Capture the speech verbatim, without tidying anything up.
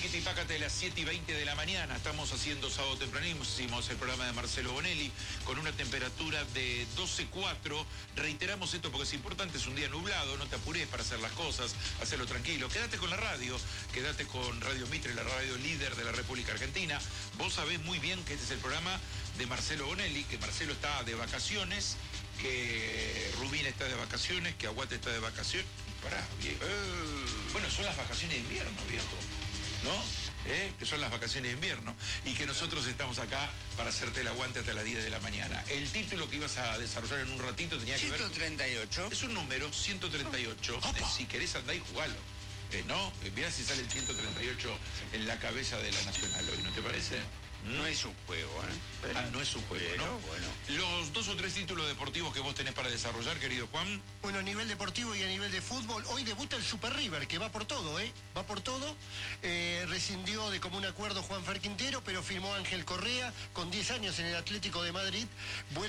Piti Pácate de las siete y veinte de la mañana. Estamos haciendo sábado tempranísimo el programa de Marcelo Bonelli con una temperatura de doce cuatro. Reiteramos esto porque es importante, es un día nublado, no te apures para hacer las cosas, hacerlo tranquilo. Quédate con la radio, quédate con Radio Mitre, la radio líder de la República Argentina. Vos sabés muy bien que este es el programa de Marcelo Bonelli, que Marcelo está de vacaciones, que Rubín está de vacaciones, que Aguate está de vacaciones. Pará, viejo. Eh, bueno, son las vacaciones de invierno, viejo. ¿No? ¿Eh? Que son las vacaciones de invierno. Y que nosotros estamos acá para hacerte el aguante hasta las diez de la mañana. El título que ibas a desarrollar en un ratito tenía que ver... ciento treinta y ocho. Es un número, ciento treinta y ocho. Oh, eh, si querés andá y jugalo. Eh, ¿No? Eh, mirá si sale el ciento treinta y ocho en la cabeza de la Nacional hoy, ¿no te parece? No es un juego, ¿eh? Pero, ah, no es un juego, pero, ¿no? Bueno. Los dos o tres títulos deportivos que vos tenés para desarrollar, querido Juan. Bueno, a nivel deportivo y a nivel de fútbol, hoy debuta el Super River, que va por todo, ¿eh? Va por todo. Eh, rescindió de común acuerdo Juan Fer Quintero, pero firmó Ángel Correa, con diez años en el Atlético de Madrid.